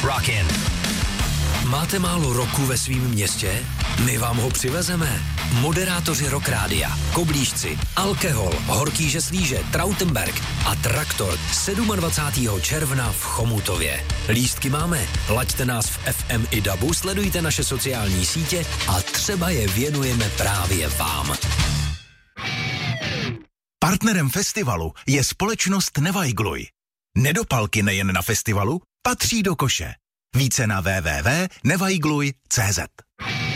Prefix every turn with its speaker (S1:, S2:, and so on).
S1: Rockin'. Máte málo roku ve svém městě? My vám ho přivezeme. Moderátoři Rock Rádia, Koblížci, Alkohol, Horký Slíže, Trautenberg a Traktor 27. června v Chomutově. Lístky máme. Laďte nás v FM i DABu, sledujte naše sociální sítě a třeba je věnujeme právě vám.
S2: Partnerem festivalu je společnost Nevajgluj. Nedopalky nejen na festivalu patří do koše. Více na www.nevajgluj.cz.